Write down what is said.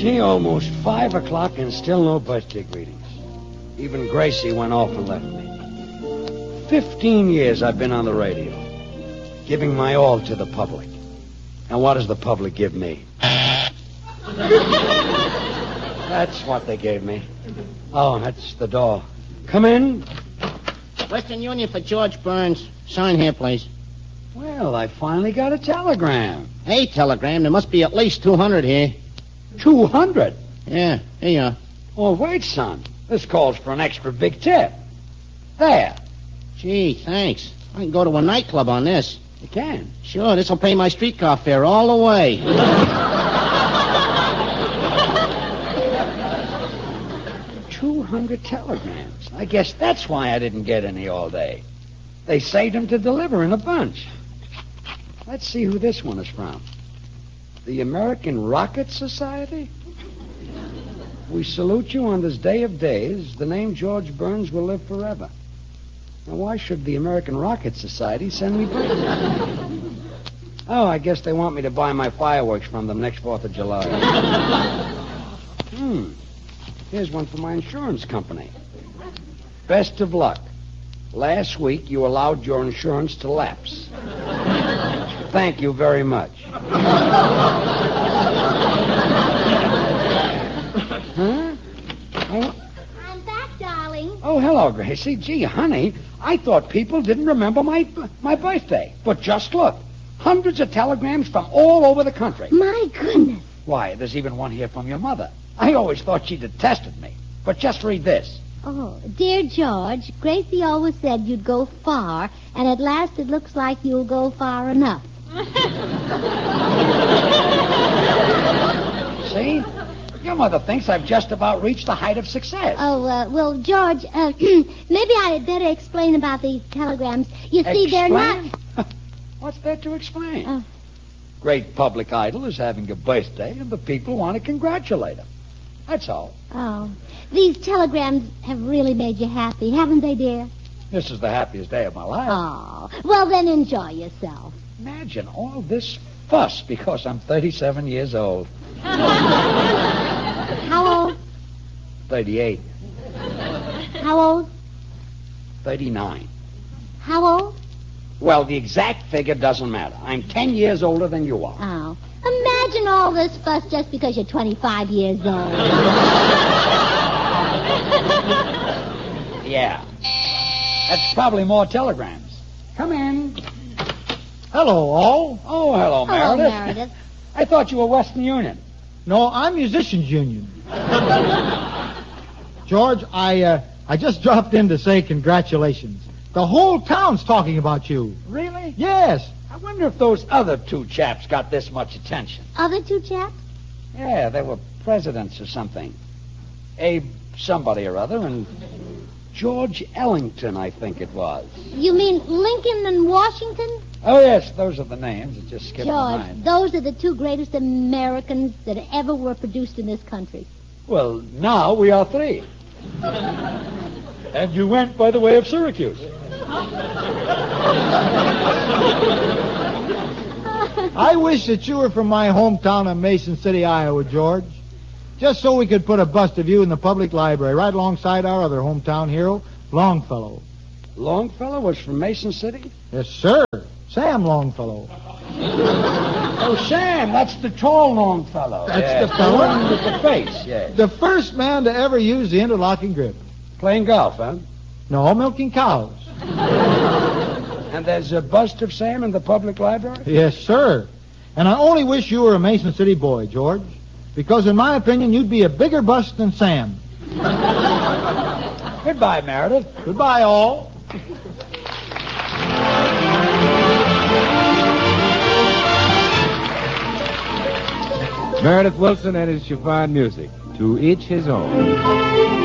Gee, almost 5 o'clock and still no birthday greetings. Even Gracie went off and left me. 15 years I've been on the radio, giving my all to the public. And what does the public give me? That's what they gave me. Oh, that's the door. Come in. Western Union for George Burns. Sign here, please. Well, I finally got a telegram. Hey, telegram. There must be at least 200 here. 200? Yeah, here you are. Oh, wait, son. This calls for an extra big tip. There. Gee, thanks. I can go to a nightclub on this. You can? Sure, this'll pay my streetcar fare all the way. 200 telegrams. I guess that's why I didn't get any all day. They saved them to deliver in a bunch. Let's see who this one is from. The American Rocket Society? We salute you on this day of days. The name George Burns will live forever. Now, why should the American Rocket Society send me birthday? Oh, I guess they want me to buy my fireworks from them next 4th of July. Here's one from my insurance company. Best of luck. Last week, you allowed your insurance to lapse. Thank you very much. Huh? Oh. I'm back, darling. Oh, hello, Gracie. Gee, honey, I thought people didn't remember my birthday. But just look. Hundreds of telegrams from all over the country. My goodness. Why, there's even one here from your mother. I always thought she detested me. But just read this. Oh, dear George, Gracie always said you'd go far, and at last it looks like you'll go far enough. See? Your mother thinks I've just about reached the height of success. Oh, well, George, maybe I'd better explain about these telegrams. You see, they're not... What's there to explain? Great public idol is having a birthday, and the people want to congratulate him. That's all. Oh, these telegrams have really made you happy, haven't they, dear? This is the happiest day of my life. Oh, well, then enjoy yourself. Imagine all this fuss because I'm 37 years old. How old? 38. How old? 39. How old? Well, the exact figure doesn't matter. I'm 10 years older than you are. Oh. Imagine all this fuss just because you're 25 years old. Yeah. That's probably more telegrams. Come in. Hello, all. Oh, hello, Hello, Meredith. Meredith. I thought you were Western Union. No, I'm Musicians Union. George, I just dropped in to say congratulations. The whole town's talking about you. Really? Yes. I wonder if those other two chaps got this much attention. Other two chaps? Yeah, they were presidents or something. Abe somebody or other, and George Ellington, I think it was. You mean Lincoln and Washington? Oh, yes, those are the names. It just skipped my George, mind. those are the two greatest Americans that ever were produced in this country. Well, now we are three. And you went by the way of Syracuse. I wish that you were from my hometown of Mason City, Iowa, George. Just so we could put a bust of you in the public library right alongside our other hometown hero, Longfellow. Longfellow was from Mason City? Yes, sir. Sam Longfellow. Oh, Sam, that's the tall Longfellow. That's yes, the fellow. one with the face, yes. The first man to ever use the interlocking grip. Playing golf, huh? No, milking cows. And there's a bust of Sam in the public library? Yes, sir. And I only wish you were a Mason City boy, George, because in my opinion, you'd be a bigger bust than Sam. Goodbye, Meredith. Goodbye, all. Meredith Wilson and his chiffon music. To each his own.